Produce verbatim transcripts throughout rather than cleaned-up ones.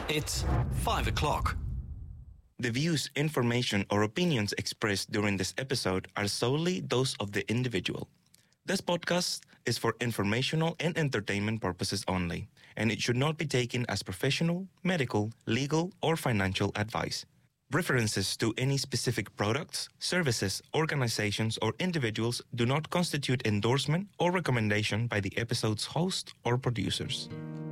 It's five o'clock. The views, information, or opinions expressed during this episode are solely those of the individual. This podcast is for informational and entertainment purposes only, and it should not be taken as professional, medical, legal, or financial advice. References to any specific products, services, organizations, or individuals do not constitute endorsement or recommendation by the episode's host or producers.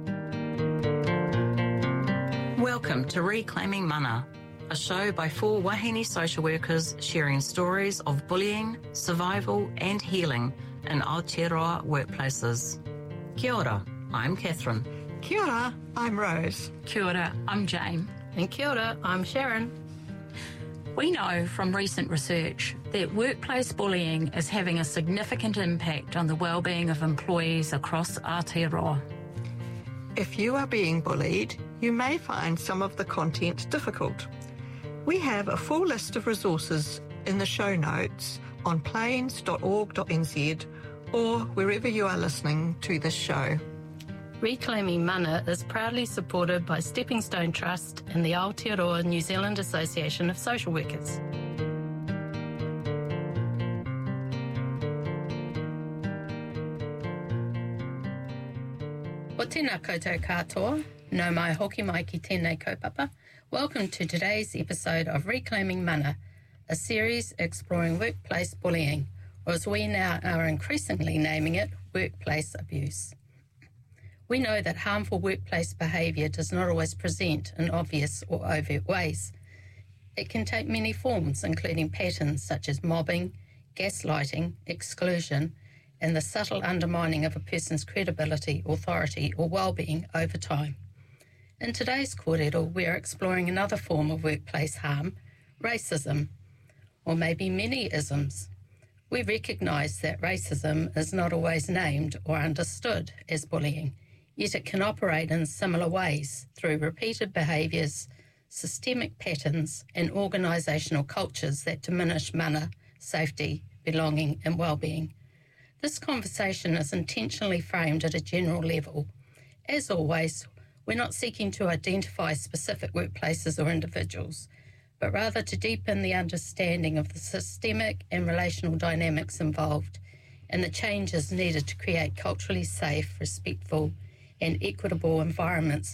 Welcome to Reclaiming Mana, a show by four Wahine social workers sharing stories of bullying, survival and healing in Aotearoa workplaces. Kia ora, I'm Catherine. Kia ora, I'm Rose. Kia ora, I'm Jane. And kia ora, I'm Sharon. We know from recent research that workplace bullying is having a significant impact on the well-being of employees across Aotearoa. If you are being bullied, you may find some of the content difficult. We have a full list of resources in the show notes on plains dot org dot n z or wherever you are listening to this show. Reclaiming Mana is proudly supported by Stepping Stone Trust and the Aotearoa New Zealand Association of Social Workers. O tēnā koutou katoa, no mai hoki mai ki tēnei kaupapa. Welcome to today's episode of Reclaiming Mana, a series exploring workplace bullying, or as we now are increasingly naming it, workplace abuse. We know that harmful workplace behaviour does not always present in obvious or overt ways. It can take many forms, including patterns such as mobbing, gaslighting, exclusion, and the subtle undermining of a person's credibility, authority or well-being over time. In today's kōrero, we are exploring another form of workplace harm, racism, or maybe many isms. We recognise that racism is not always named or understood as bullying, yet it can operate in similar ways through repeated behaviours, systemic patterns and organisational cultures that diminish mana, safety, belonging and well-being. This conversation is intentionally framed at a general level. As always, we're not seeking to identify specific workplaces or individuals, but rather to deepen the understanding of the systemic and relational dynamics involved and the changes needed to create culturally safe, respectful and equitable environments